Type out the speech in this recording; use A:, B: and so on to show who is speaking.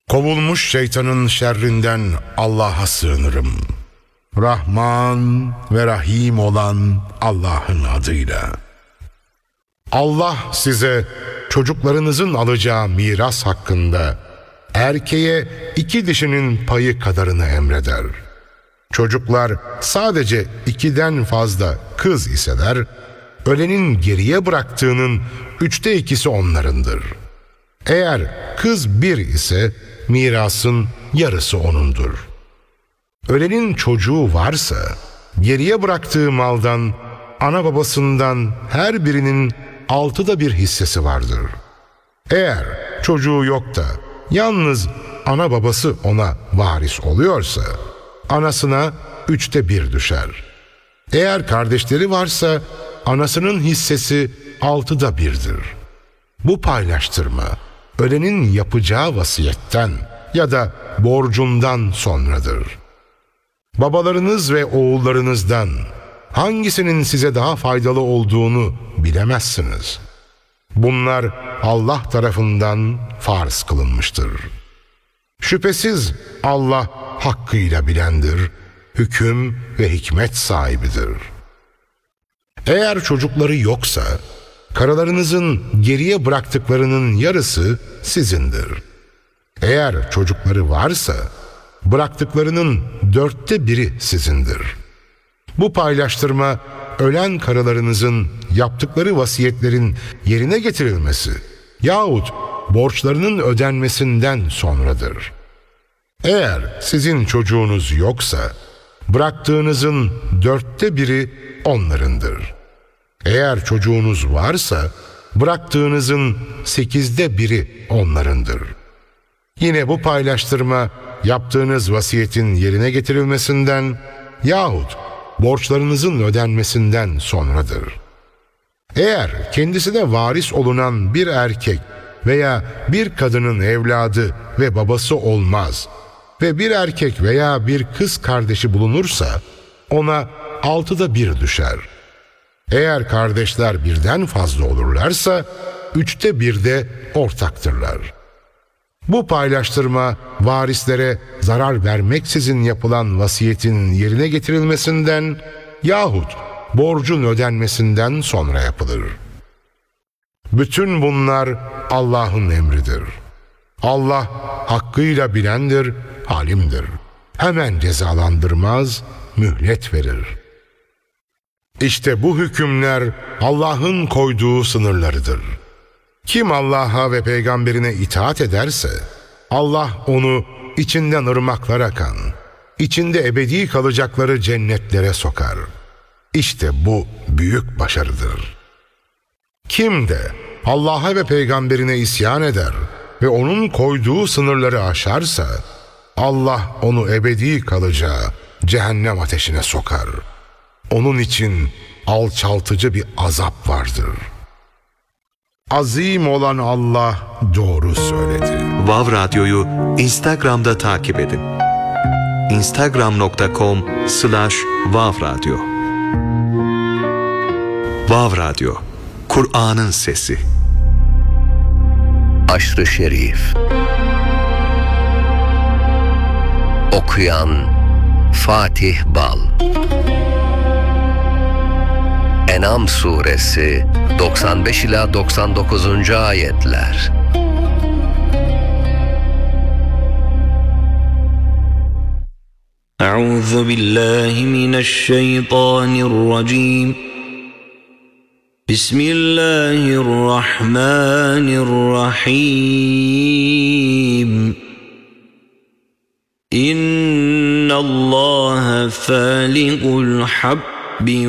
A: Kovulmuş şeytanın şerrinden Allah'a sığınırım. Rahman ve Rahim olan Allah'ın adıyla. Allah size çocuklarınızın alacağı miras hakkında erkeğe 2 dişinin payı kadarını emreder. Çocuklar sadece 2'den fazla kız iseler, ölenin geriye bıraktığının 3'te 2'si onlarındır. Eğer kız 1 ise mirasın yarısı onundur. Ölenin çocuğu varsa geriye bıraktığı maldan ana babasından her birinin 6'da 1 hissesi vardır. Eğer çocuğu yok da yalnız ana babası ona varis oluyorsa anasına 3'te 1 düşer. Eğer kardeşleri varsa anasının hissesi 6'da 1'dir. Bu paylaştırma ölenin yapacağı vasiyetten ya da borcundan sonradır. Babalarınız ve oğullarınızdan hangisinin size daha faydalı olduğunu bilemezsiniz. Bunlar Allah tarafından farz kılınmıştır. Şüphesiz Allah hakkıyla bilendir, hüküm ve hikmet sahibidir. Eğer çocukları yoksa, karılarınızın geriye bıraktıklarının yarısı sizindir. Eğer çocukları varsa, bıraktıklarının 4'te 1'i sizindir. Bu paylaştırma, ölen karılarınızın yaptıkları vasiyetlerin yerine getirilmesi yahut borçlarının ödenmesinden sonradır. Eğer sizin çocuğunuz yoksa, bıraktığınızın 4'te 1'i onlarındır. Eğer çocuğunuz varsa, bıraktığınızın 8'de 1'i onlarındır. Yine bu paylaştırma, yaptığınız vasiyetin yerine getirilmesinden yahut borçlarınızın ödenmesinden sonradır. Eğer kendisine varis olunan bir erkek veya bir kadının evladı ve babası olmaz ve bir erkek veya bir kız kardeşi bulunursa ona 6'da 1 düşer. Eğer kardeşler birden fazla olurlarsa 3'te 1'de ortaktırlar. Bu paylaştırma varislere zarar vermeksizin yapılan vasiyetin yerine getirilmesinden yahut borcun ödenmesinden sonra yapılır. Bütün bunlar Allah'ın emridir. Allah hakkıyla bilendir, halimdir. Hemen cezalandırmaz, mühlet verir. İşte bu hükümler Allah'ın koyduğu sınırlarıdır. Kim Allah'a ve peygamberine itaat ederse, Allah onu içinden ırmaklar akan, içinde ebedi kalacakları cennetlere sokar. İşte bu büyük başarıdır. Kim de Allah'a ve peygamberine isyan eder ve onun koyduğu sınırları aşarsa, Allah onu ebedi kalacağı cehennem ateşine sokar. Onun için alçaltıcı bir azap vardır. Azim olan Allah doğru söyledi.
B: Vav Radyo'yu Instagram'da takip edin. instagram.com/vavradyo. Vav Radyo, Kur'an'ın sesi.
C: Aşr-ı Şerif. Okuyan Fatih Bal. En'am suresi 95 ila 99. ayetler.
D: Euzu billahi mineşşeytanirracim. Bismillahirrahmanirrahim. İnnallâhe fâliqul habbi